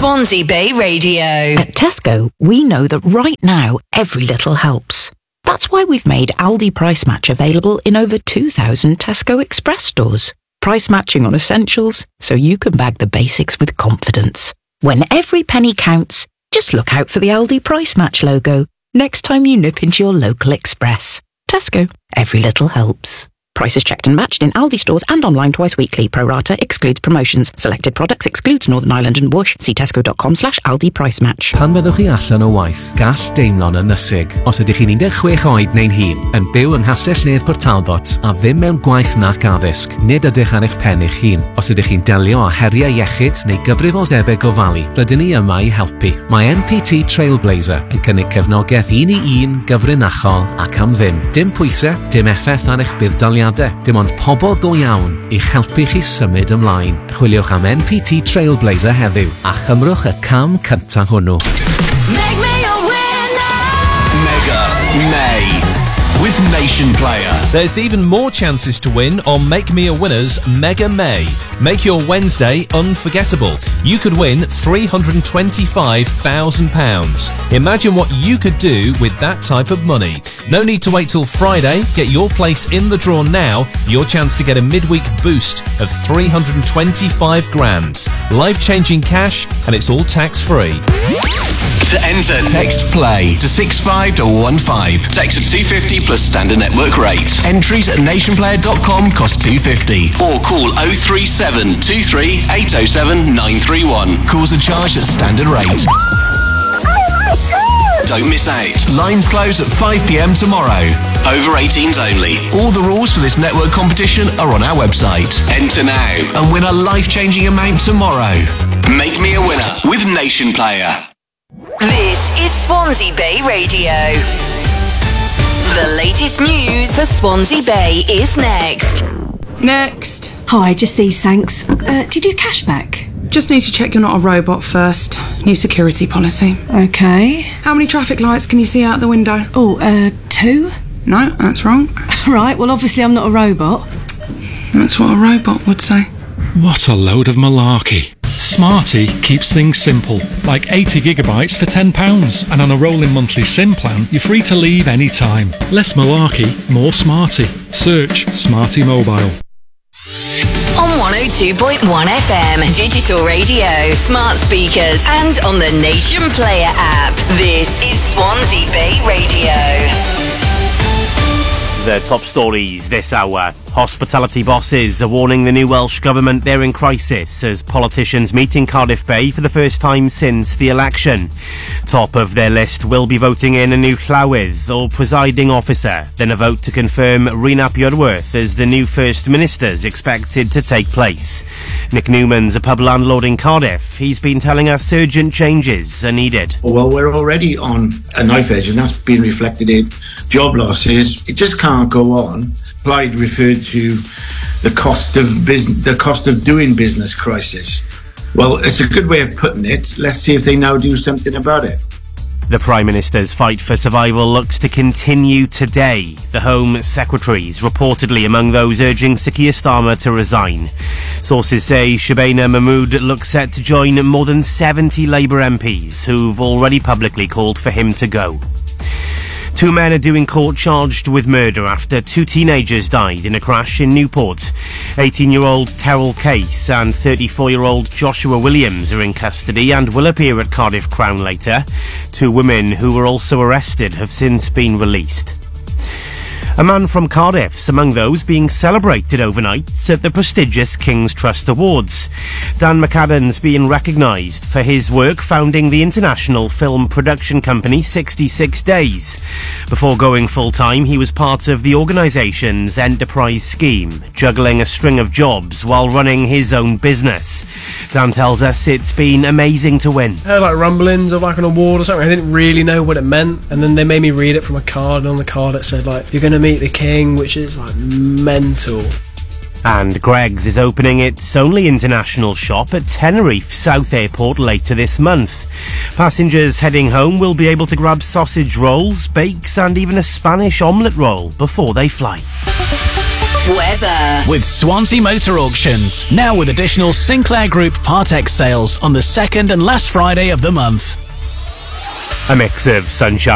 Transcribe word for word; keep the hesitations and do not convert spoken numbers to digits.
Swansea Bay Radio. At Tesco, we know that right now, every little helps. That's why we've made Aldi Price Match available in over two thousand Tesco Express stores. Price matching on essentials, so you can bag the basics with confidence. When every penny counts, just look out for the Aldi Price Match logo next time you nip into your local Express. Tesco, every little helps. Prices checked and matched in Aldi stores and online twice weekly. Pro rata excludes promotions. Selected products excludes Northern Ireland and Whoosh. See tesco.com slash Aldi Price Match. Pan byddwch chi allan o waith, gall deimlo'n ynysig. Os ydych chi'n un deg chwech oed neu'n hŷn, yn byw yng Nghastell Nedd Port Talbot a ddim mewn gwaith nac addysg, nid ydych ar eich pen eich hun. Os ydych chi'n delio â heriau iechyd neu gyfrifoldebau gofalu, rydyn ni yma i helpu. Mae N P T Trailblazer yn cynnig cefnogaeth un i un, gyfrinachol ac am ddim. Dim pwysau, dim effaith ar eich buddsoddiadau, dim ond pobl go iawn i'ch helpu chi symud ymlaen. Chwiliwch am N P T Trailblazer heddiw a chymrwch y cam cyntaf hwnnw. Make me a winner! Mega May with Nation Player. There's even more chances to win on Make Me a Winner's Mega May. Make your Wednesday unforgettable. You could win three hundred twenty-five thousand pounds. Imagine what you could do with that type of money. No need to wait till Friday. Get your place in the draw now. Your chance to get a midweek boost of three hundred twenty-five grand. Life-changing cash, and it's all tax-free. To enter, text PLAY to six five one one five. Text at two fifty plus standard network rate. Entries at nationplayer dot com cost two fifty. Or call oh three seven two three eight oh seven nine three one. Calls are charged at standard rate. Don't miss out. Lines close at five p m tomorrow. Over eighteens only. All the rules for this network competition are on our website. Enter now and win a life-changing amount tomorrow. Make me a winner with Nation Player. This is Swansea Bay Radio. The latest news for Swansea Bay is next. Next. Hi, just these, thanks. Uh, do you do cashback? Just need to check you're not a robot first. New security policy. Okay. How many traffic lights can you see out the window? Oh, uh, two? No, that's wrong. Right, well, obviously I'm not a robot. That's what a robot would say. What a load of malarkey. Smarty keeps things simple, like eighty gigabytes for ten pounds, and on a rolling monthly SIM plan, you're free to leave any time. Less malarkey, more Smarty. Search Smarty Mobile. On one oh two point one F M, digital radio, smart speakers, and on the Nation Player app. This is Swansea Bay Radio. The top stories this hour. Hospitality bosses are warning the new Welsh Government they're in crisis as politicians meet in Cardiff Bay for the first time since the election. Top of their list will be voting in a new Llywydd or presiding officer, then a vote to confirm Rhys Bjornworth as the new First Minister's expected to take place. Nick Newman's a pub landlord in Cardiff. He's been telling us urgent changes are needed. Well, we're already on a knife edge, and that's been reflected in job losses. It just can't go on. Clyde referred to the cost of business, the cost of doing business crisis. Well, it's a good way of putting it. Let's see if they now do something about it. The Prime Minister's fight for survival looks to continue today. The Home Secretary's reportedly among those urging Sir Keir Starmer to resign. Sources say Shabana Mahmood looks set to join more than seventy Labour M Ps who've already publicly called for him to go. Two men are due in court charged with murder after two teenagers died in a crash in Newport. eighteen-year-old Terrell Case and thirty-four-year-old Joshua Williams are in custody and will appear at Cardiff Crown later. Two women who were also arrested have since been released. A man from Cardiff's among those being celebrated overnight at the prestigious King's Trust Awards. Dan McAdam's being recognised for his work founding the international film production company sixty-six days. Before going full-time, he was part of the organisation's enterprise scheme, juggling a string of jobs while running his own business. Dan tells us it's been amazing to win. I heard like rumblings of like an award or something. I didn't really know what it meant, and then they made me read it from a card, and on the card it said like, you're going to meet the king, which is like mental. And Greggs is opening its only international shop at Tenerife South Airport later this month. Passengers heading home will be able to grab sausage rolls, bakes and even a Spanish omelette roll before they fly. Weather. With Swansea Motor Auctions, now with additional Sinclair Group Part-X sales on the second and last Friday of the month. A mix of sunshine